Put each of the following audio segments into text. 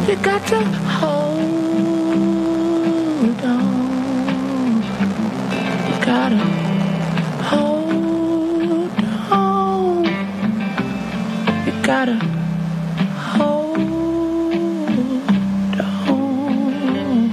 You got to hold on. You gotta hold on. You gotta hold on.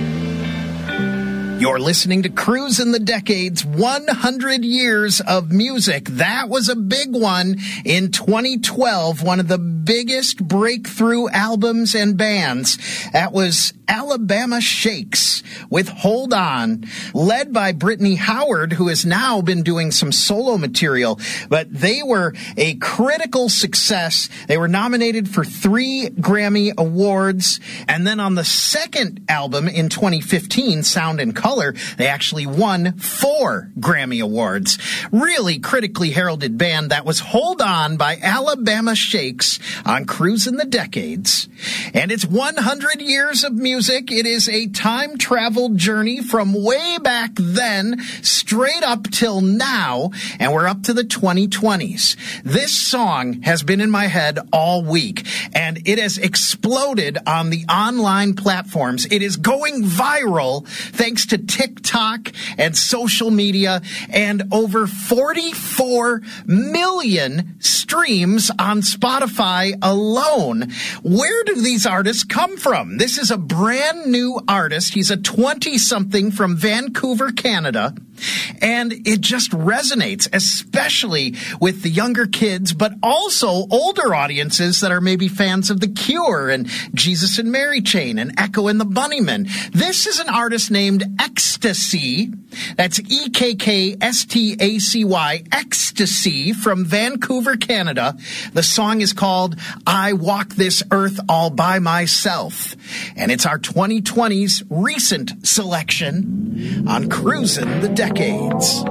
You're listening to Cruisin' the Decades, 100 years of music. That was a big one in 2012, one of the biggest breakthrough albums and bands. That was Alabama Shakes with Hold On, led by Brittany Howard, who has now been doing some solo material, but they were a critical success. They were nominated for 3 Grammy Awards, and then on the second album in 2015, Sound and Color, they actually won 4 Grammy Awards. Really critically heralded band. That was Hold On by Alabama Shakes on Cruisin' the Decades. And it's 100 years of music. It is a time travel journey from way back then straight up till now, and we're up to the 2020s. This song has been in my head all week, and it has exploded on the online platforms. It is going viral thanks to TikTok and social media, and over 44 million streams on Spotify alone. Where do these artists come from? This is a brand new artist. He's a 20-something from Vancouver, Canada. And it just resonates, especially with the younger kids, but also older audiences that are maybe fans of The Cure and Jesus and Mary Chain and Echo and the Bunnymen. This is an artist named Ecstasy. That's Ekkstacy, Ecstasy, from Vancouver, Canada. The song is called I Walk This Earth All By Myself. And it's our 2020's recent selection on Cruisin' the Decades.